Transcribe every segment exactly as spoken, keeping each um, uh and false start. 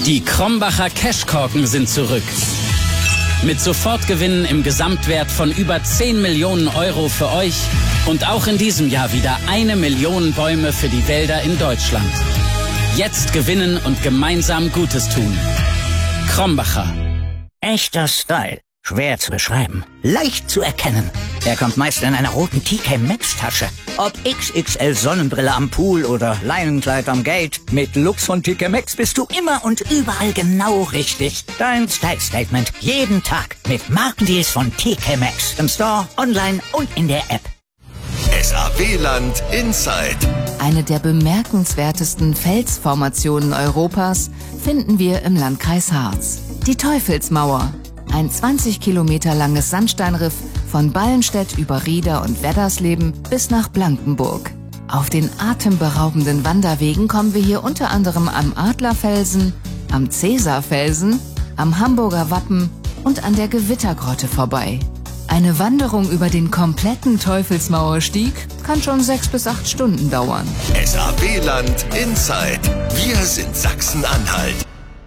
Die Krombacher Cashkorken sind zurück. Mit Sofortgewinnen im Gesamtwert von über zehn Millionen Euro für euch und auch in diesem Jahr wieder eine Million Bäume für die Wälder in Deutschland. Jetzt gewinnen und gemeinsam Gutes tun. Krombacher. Echter Style. Schwer zu beschreiben. Leicht zu erkennen. Er kommt meist in einer roten T K Maxx Tasche. Ob X X L Sonnenbrille am Pool oder Leinenkleid am Gate. Mit Looks von T K Maxx bist du immer und überall genau richtig. Dein Style Statement. Jeden Tag. Mit Markendeals von T K Maxx. Im Store, online und in der App. S A W-Land Inside. Eine der bemerkenswertesten Felsformationen Europas finden wir im Landkreis Harz. Die Teufelsmauer. Ein zwanzig Kilometer langes Sandsteinriff von Ballenstedt über Rieder und Weddersleben bis nach Blankenburg. Auf den atemberaubenden Wanderwegen kommen wir hier unter anderem am Adlerfelsen, am Cäsarfelsen, am Hamburger Wappen und an der Gewittergrotte vorbei. Eine Wanderung über den kompletten Teufelsmauerstieg kann schon sechs bis acht Stunden dauern. S A W-Land Inside. Wir sind Sachsen-Anhalt.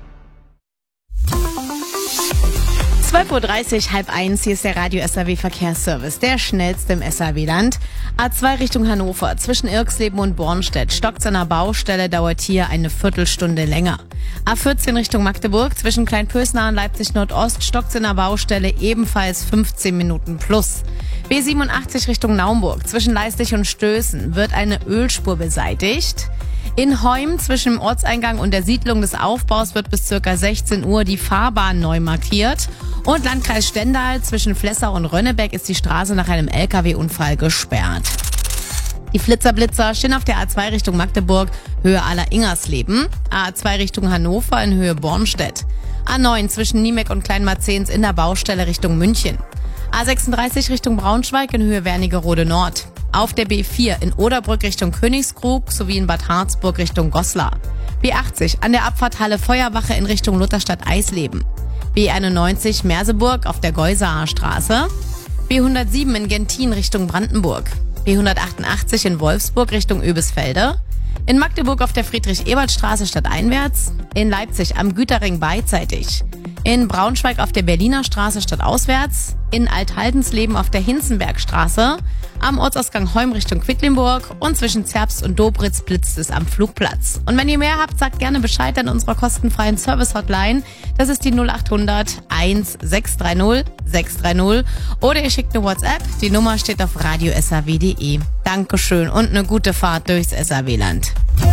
zwölf Uhr dreißig, halb eins, hier ist der Radio S A W Verkehrsservice, der schnellste im S A W-Land. A zwei Richtung Hannover, zwischen Irxleben und Bornstedt, stockt's an der Baustelle, dauert hier eine Viertelstunde länger. A vierzehn Richtung Magdeburg, zwischen Kleinpösnar und Leipzig Nordost, stockt's an der Baustelle, ebenfalls fünfzehn Minuten plus. B siebenundachtzig Richtung Naumburg, zwischen Leistig und Stößen, wird eine Ölspur beseitigt. In Heum zwischen dem Ortseingang und der Siedlung des Aufbaus wird bis ca. sechzehn Uhr die Fahrbahn neu markiert. Und Landkreis Stendal zwischen Flessau und Rönnebeck ist die Straße nach einem L K W-Unfall gesperrt. Die Flitzerblitzer stehen auf der A zwei Richtung Magdeburg, Höhe Aller-Ingersleben. A zwei Richtung Hannover in Höhe Bornstedt. A neun zwischen Niemeck und Kleinmarzehns in der Baustelle Richtung München. A sechsunddreißig Richtung Braunschweig in Höhe Wernigerode Nord. Auf der B vier in Oderbrück Richtung Königskrug sowie in Bad Harzburg Richtung Goslar. B achtzig an der Abfahrt Halle Feuerwache in Richtung Lutherstadt-Eisleben. B einundneunzig Merseburg auf der Geusaaer Straße. B hundertsieben in Gentin Richtung Brandenburg. B hundertachtundachtzig in Wolfsburg Richtung Oebisfelde. In Magdeburg auf der Friedrich-Ebert-Straße stadteinwärts. In Leipzig am Güterring beidseitig. In Braunschweig auf der Berliner Straße stadtauswärts. In Althaldенsleben auf der Hinzenbergstraße. Am Ortsausgang Heum Richtung Quedlinburg und zwischen Zerbst und Dobritz blitzt es am Flugplatz. Und wenn ihr mehr habt, sagt gerne Bescheid an unserer kostenfreien Service-Hotline. Das ist die null achthundert eins sechs drei null sechs drei null. Oder ihr schickt eine WhatsApp. Die Nummer steht auf radio s a w punkt d e. Dankeschön und eine gute Fahrt durchs S A W-Land.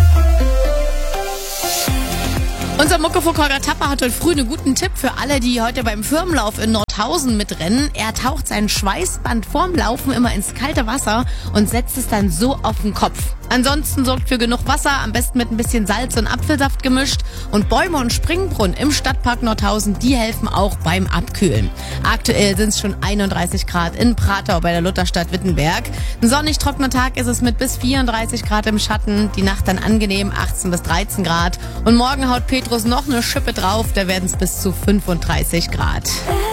Unser Muckefuck Holger Tapper hat heute früh einen guten Tipp für alle, die heute beim Firmenlauf in Nordhausen mitrennen. Er taucht sein Schweißband vorm Laufen immer ins kalte Wasser und setzt es dann so auf den Kopf. Ansonsten sorgt für genug Wasser, am besten mit ein bisschen Salz und Apfelsaft gemischt. Und Bäume und Springbrunnen im Stadtpark Nordhausen, die helfen auch beim Abkühlen. Aktuell sind es schon einunddreißig Grad in Pratau bei der Lutherstadt Wittenberg. Ein sonnig trockener Tag ist es mit bis vierunddreißig Grad im Schatten. Die Nacht dann angenehm achtzehn bis dreizehn Grad. Und morgen haut Petrus noch eine Schippe drauf, da werden es bis zu fünfunddreißig Grad.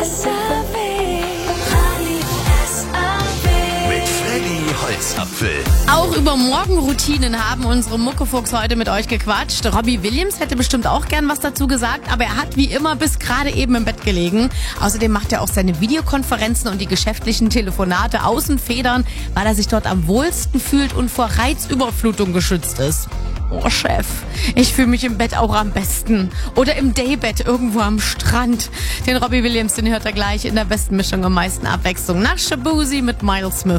Mit Freddy Holzapfel. Auch über Morgenroutinen haben unsere Muckefuchs heute mit euch gequatscht. Robbie Williams hätte bestimmt auch gern was dazu gesagt, aber er hat wie immer bis gerade eben im Bett gelegen. Außerdem macht er auch seine Videokonferenzen und die geschäftlichen Telefonate außen federn, weil er sich dort am wohlsten fühlt und vor Reizüberflutung geschützt ist. Oh Chef, ich fühle mich im Bett auch am besten. Oder im Daybett irgendwo am Strand. Den Robbie Williams, den hört er gleich in der besten Mischung am meisten Abwechslung. Nach Shabuzi mit Miles Smith.